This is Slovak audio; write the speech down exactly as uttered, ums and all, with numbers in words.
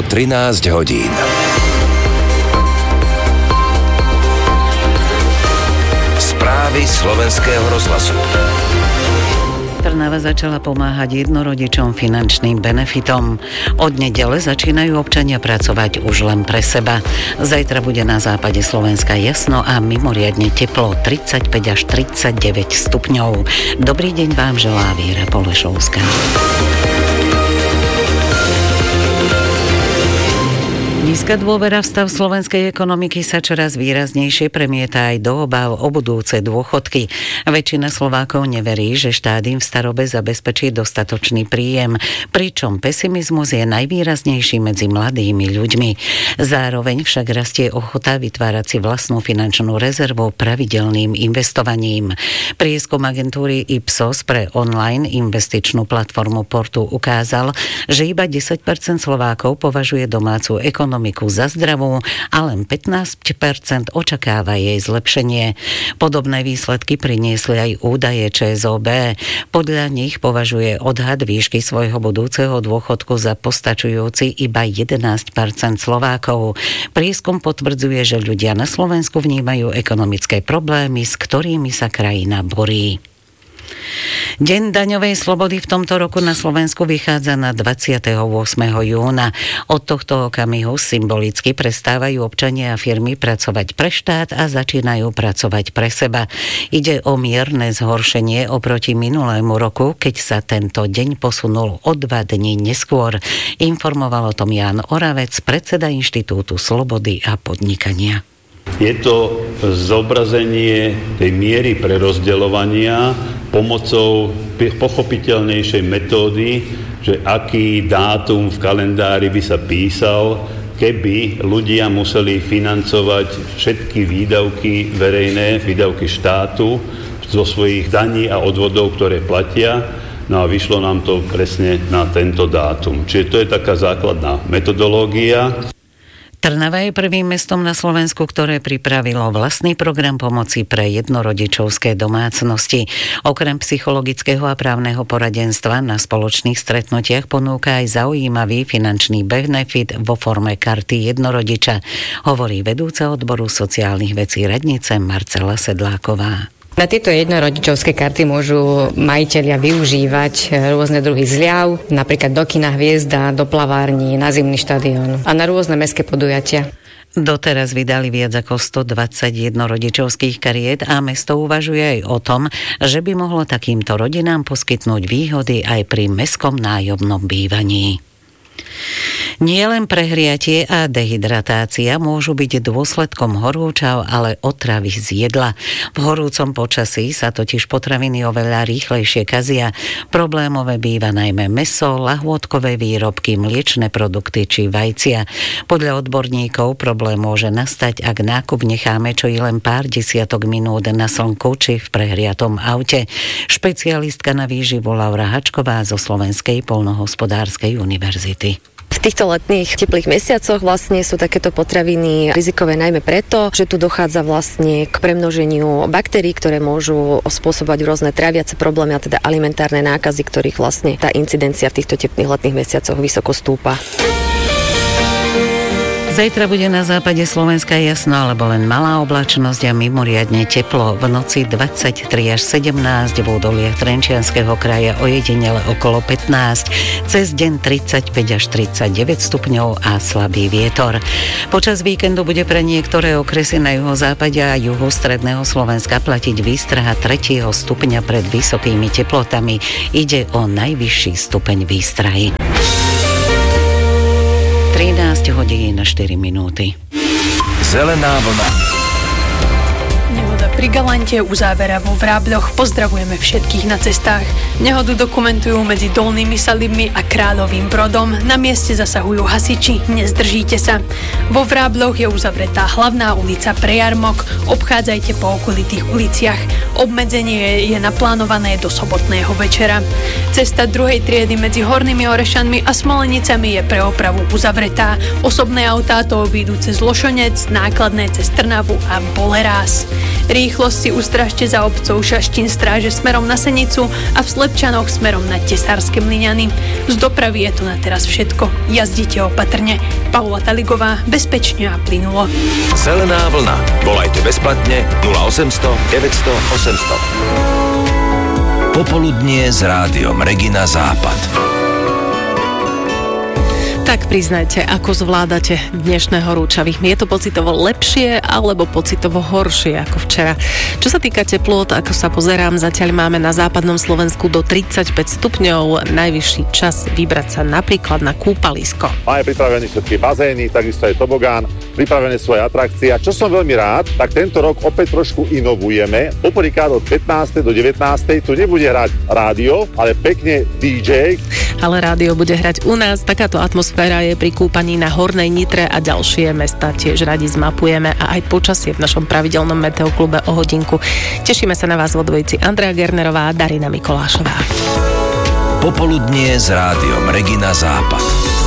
trinásť hodín. Správy slovenského rozhlasu. Trnava začala pomáhať jednorodičom finančným benefitom. Od nedele začínajú občania pracovať už len pre seba. Zajtra bude na západe Slovenska jasno a mimoriadne teplo tridsaťpäť až tridsaťdeväť stupňov. Dobrý deň vám želá Viera Polešovská. Nízka dôvera v stav slovenskej ekonomiky sa čoraz výraznejšie premieta aj do obáv o budúce dôchodky. Väčšina Slovákov neverí, že štát im v starobe zabezpečí dostatočný príjem, pričom pesimizmus je najvýraznejší medzi mladými ľuďmi. Zároveň však rastie ochota vytvárať si vlastnú finančnú rezervu pravidelným investovaním. Prieskum agentúry Ipsos pre online investičnú platformu Portu ukázal, že iba desať percent Slovákov považuje domácu ekonomiku za zdravú a len pätnásť percent očakáva jej zlepšenie. Podobné výsledky priniesli aj údaje ČSOB. Podľa nich považuje odhad výšky svojho budúceho dôchodku za postačujúci iba jedenásť percent Slovákov. Prieskum potvrdzuje, že ľudia na Slovensku vnímajú ekonomické problémy, s ktorými sa krajina borí. Deň daňovej slobody v tomto roku na Slovensku vychádza na dvadsiateho ôsmeho júna. Od tohto okamihu symbolicky prestávajú občania a firmy pracovať pre štát a začínajú pracovať pre seba. Ide o mierne zhoršenie oproti minulému roku, keď sa tento deň posunul o dva dni neskôr. Informoval o tom Ján Oravec, predseda Inštitútu slobody a podnikania. Je to zobrazenie tej miery prerozdeľovania pomocou pochopiteľnejšej metódy, že aký dátum v kalendári by sa písal, keby ľudia museli financovať všetky výdavky verejné, výdavky štátu zo svojich daní a odvodov, ktoré platia. No a vyšlo nám to presne na tento dátum. Čiže to je taká základná metodológia. Trnava je prvým mestom na Slovensku, ktoré pripravilo vlastný program pomoci pre jednorodičovské domácnosti. Okrem psychologického a právneho poradenstva na spoločných stretnutiach ponúka aj zaujímavý finančný benefit vo forme karty jednorodiča, hovorí vedúca odboru sociálnych vecí radnice Marcela Sedláková. Na tieto jednorodičovské karty môžu majitelia využívať rôzne druhy zľav, napríklad do kina Hviezda, do plavární, na zimný štadión a na rôzne mestské podujatia. Doteraz vydali viac ako stodvadsať jednorodičovských kariet a mesto uvažuje aj o tom, že by mohlo takýmto rodinám poskytnúť výhody aj pri mestskom nájomnom bývaní. Nie len prehriatie a dehydratácia môžu byť dôsledkom horúčav, ale otravy z jedla. V horúcom počasí sa totiž potraviny oveľa rýchlejšie kazia. Problémové býva najmä mäso, lahôdkové výrobky, mliečne produkty či vajcia. Podľa odborníkov problém môže nastať, ak nákup necháme čo i len pár desiatok minút na slnku či v prehriatom aute. Špecialistka na výživu Laura Hačková zo Slovenskej poľnohospodárskej univerzity. V týchto letných teplých mesiacoch vlastne sú takéto potraviny rizikové najmä preto, že tu dochádza vlastne k premnoženiu baktérií, ktoré môžu spôsobovať rôzne tráviace problémy, a teda alimentárne nákazy, ktorých vlastne tá incidencia v týchto teplých letných mesiacoch vysoko stúpa. Zajtra bude na západe Slovenska jasno alebo len malá oblačnosť a mimoriadne teplo. V noci dvadsaťtri až sedemnásť, v údoliach Trenčianskeho kraja ojedinele okolo pätnásť, cez deň tridsaťpäť až tridsaťdeväť stupňov a slabý vietor. Počas víkendu bude pre niektoré okresy na juhozápade a juhu stredného Slovenska platiť výstraha tretieho stupňa pred vysokými teplotami. Ide o najvyšší stupeň výstrahy. trinásť hodín na štyri minúty. Zelená vlna. Nehoda pri Galante uzávera vo Vrábľoch. Pozdravujeme všetkých na cestách. Nehodu dokumentujú medzi Dolnými Salibmi a Kráľovým Brodom. Na mieste zasahujú hasiči. Nezdržíte sa. Vo Vrábľoch je uzavretá hlavná ulica pre jarmok. Obchádzajte po okolitých uliciach. Obmedzenie je naplánované do sobotného večera. Cesta druhej triedy medzi Hornými Orešanmi a Smolenicami je pre opravu uzavretá. Osobné autá to obídu cez Lošonec, nákladné cez Trnavu a Bolerás. Rýchlosť si ustražte za obcov Šaštín stráže smerom na Senicu a v Slepčanoch smerom na Tesárske Mlyňany. Z dopravy je to na teraz všetko. Jazdite opatrne. Paula Taligová, bezpečne a plynulo. Zelená vlna. Volajte bezplatne nula osemsto deväťsto osemsto. Popoludnie s rádiom Regina Západ. Tak priznajte, ako zvládate dnešné horúčavy. Je to pocitovo lepšie alebo pocitovo horšie ako včera? Čo sa týka teplôt, ako sa pozerám, zatiaľ máme na západnom Slovensku do tridsaťpäť stupňov. Najvyšší čas vybrať sa napríklad na kúpalisko. Máme pripravené všetky bazény, takisto aj tobogán, pripravené svoje atrakcie. A čo som veľmi rád, tak tento rok opäť trošku inovujeme. Poprvýkrát od pätnástej do devätnástej tu nebude hrať rádio, ale pekne dý džej. Ale rádio bude hrať u nás. Takáto atmosféra je pri kúpaní na Hornej Nitre a ďalšie mestá tiež radi zmapujeme a aj počasie v našom pravidelnom meteoklube o hodinku. Tešíme sa na vás vo dvojici Andrea Gernerová a Darina Mikolášová. Popoludnie s rádiom Regina Západ.